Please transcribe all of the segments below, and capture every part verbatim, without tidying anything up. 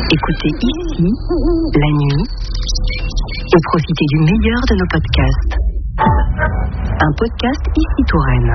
Écoutez ici, la nuit, et profitez du meilleur de nos podcasts. Un podcast Ici Touraine.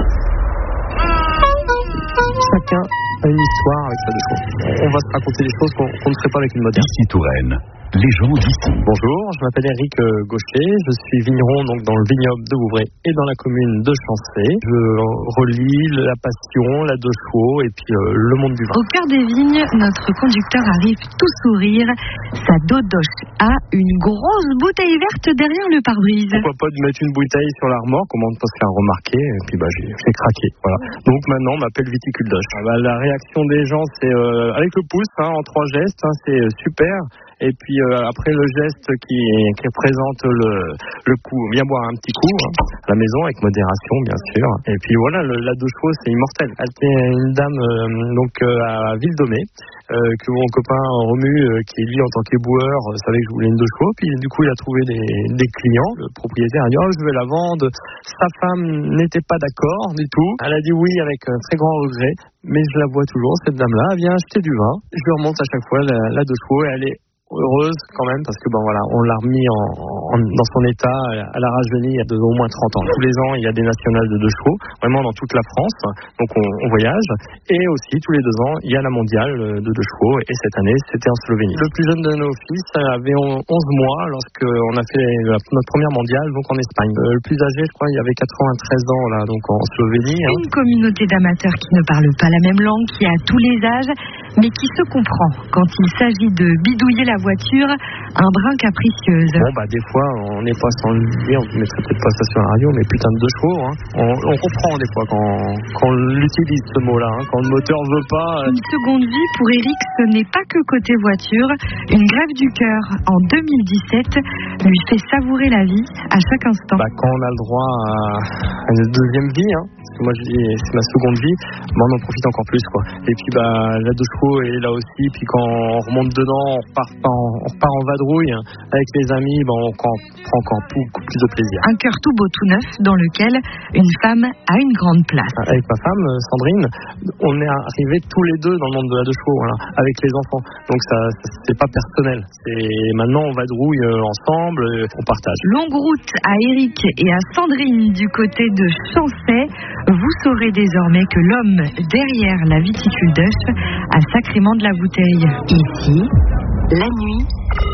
Chacun a une histoire avec sa deux choses. On va se raconter des choses qu'on, qu'on ne ferait pas avec une moderne. Ici Touraine. Les gens d'ici. Bonjour, je m'appelle Eric Gaucher, je suis vigneron donc dans le vignoble de Vouvray et dans la commune de Chancé. Je relie la passion, la deux chevaux et puis euh, le monde du vin. Au cœur des vignes, notre conducteur arrive tout sourire. Sa dodoche a une grosse bouteille verte derrière le pare-brise. Pourquoi pas de mettre une bouteille sur la remorque, comment ne pas se faire remarquer, et puis bah j'ai, j'ai craqué. Voilà. Donc maintenant on m'appelle Viticule Doche. Bah, la réaction des gens c'est euh, avec le pouce, hein, en trois gestes, hein, c'est super. Et puis euh, après le geste qui, qui représente le, le coup, bien boire un petit coup hein, à la maison avec modération bien sûr. Et puis voilà, le, la deux chevaux c'est immortel. Elle était une dame euh, donc euh, à Ville-Domé euh, que mon copain Romu euh, qui lui en tant qu'éboueur euh, savait que je voulais une deux chevaux. Puis du coup il a trouvé des, des clients. Le propriétaire a dit oh je vais la vendre. Sa femme n'était pas d'accord du tout. Elle a dit oui avec un très grand regret. Mais je la vois toujours cette dame-là. Elle vient acheter du vin. Je lui remonte à chaque fois la, la deux chevaux et elle est heureuse quand même parce que ben voilà on l'a remis en, en, dans son état à la rajeunit il y a de, au moins trente ans. Tous les ans il y a des nationales de deux chevaux vraiment dans toute la France, donc on, on voyage, et aussi tous les deux ans il y a la mondiale de deux chevaux et cette année c'était en Slovénie. Le plus jeune de nos fils avait onze mois lorsque on a fait la, notre première mondiale donc en Espagne. Le plus âgé je crois il y avait quatre-vingt-treize ans là donc en Slovénie. Hein. Une communauté d'amateurs qui ne parle pas la même langue, qui a tous les âges mais qui se comprend quand il s'agit de bidouiller la voiture un brin capricieuse. Bon bah des fois on n'est pas sans le dire, on ne mettrait peut-être pas ça sur la radio, mais putain de deux chevaux hein. on, on comprend des fois quand, quand on l'utilise ce mot-là, hein, quand le moteur veut pas. Euh... Une seconde vie pour Eric, ce n'est pas que côté voiture. Une grève du cœur en deux mille dix-sept lui fait savourer la vie à chaque instant. Bah, quand on a le droit à, à une deuxième vie, hein, parce que moi je dis c'est ma seconde vie, bah, on en profite encore plus quoi. Et puis bah la deux chevaux est là aussi, puis quand on remonte dedans, on repart en, on repart en vadrouille avec les amis, bah, on prend encore beaucoup plus de plaisir. Un cœur tout beau tout neuf dans lequel une femme a une grande place. Avec ma femme Sandrine, on est arrivés tous les deux dans le monde de la deux chevaux, voilà, avec les enfants. Donc ça, c'est pas personnel. C'est maintenant on vadrouille ensemble, on partage. Longue route à Eric et à Sandrine du côté de Chancé. Vous saurez désormais que l'homme derrière la Viticule Doche a sacrément de la bouteille. Ici, la nuit,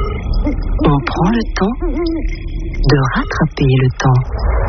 on prend le temps de rattraper le temps.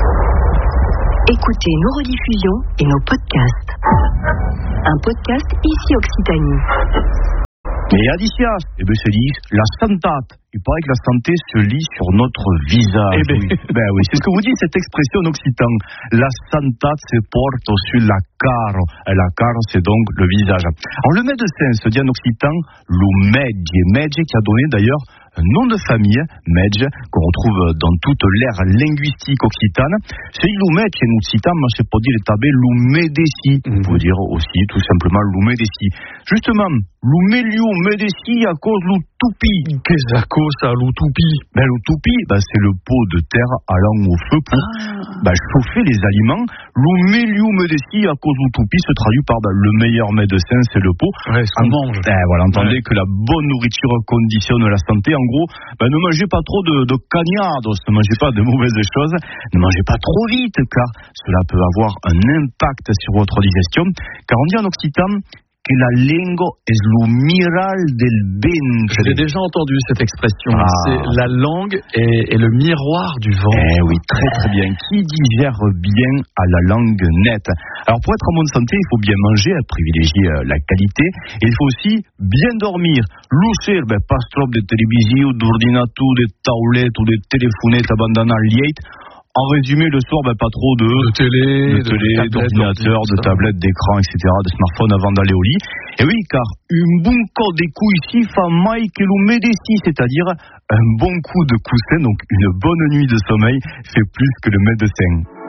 Écoutez nos rediffusions et nos podcasts. Un podcast Ici Occitanie. Et Adicia, eh ben c'est dit, la santate. Il paraît que la santé se lit sur notre visage. Eh ben. Oui. Ben oui, c'est ce que vous dit cette expression en occitan. La santate se porte sur la caro. Et la caro, c'est donc le visage. Alors le médecin se dit en occitan lo medge. Medge qui a donné d'ailleurs un nom de famille, medge, qu'on retrouve dans toute l'ère linguistique occitane. C'est lo medge en occitan, mais c'est pour dire tabé lo medeci. On peut dire aussi tout simplement lo medeci. Justement, lo melio medeci à cause lo tupi. Qu'est-ce que ça, l'outoupie? Ben, l'outoupie, ben, c'est le pot de terre allant au feu pour ah. ben, chauffer les aliments. L'oméliou médeci, à cause l'outoupie, se traduit par ben, le meilleur médecin, c'est le pot. Ouais, ce qu'on mange. Ben, voilà, entendez ouais. que la bonne nourriture conditionne la santé. En gros, ben, ne mangez pas trop de, de cagnardos, ne mangez pas de mauvaises choses, ne mangez pas trop vite, car cela peut avoir un impact sur votre digestion. Car on dit en occitan que la lingua es lo miral del ventre. J'ai déjà entendu cette expression. Ah. C'est la langue est, est le miroir du ventre. Eh oui, très très bien. Qui digère bien à la langue nette. Alors pour être en bonne santé, il faut bien manger, privilégier la qualité, et il faut aussi bien dormir. L'usser, ben, pas trop de télévision, d'ordinateur, de tablette ou de téléphonettes abandonnant liet. En résumé, le soir, ben, pas trop de, de télé, de télé, de d'ordinateur, de tablettes, d'écran, et cetera, de smartphone avant d'aller au lit. Et oui, car un bon coup de coups ici, fa mai que lo médeci, c'est-à-dire un bon coup de coussin, donc une bonne nuit de sommeil, fait plus que le médecin.